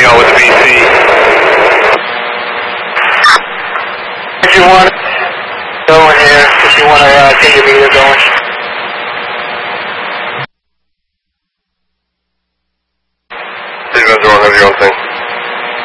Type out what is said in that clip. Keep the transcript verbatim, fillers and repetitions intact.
go with the B C. If you want to go in here, if you want to uh, get your meter going. You guys are on have your own thing.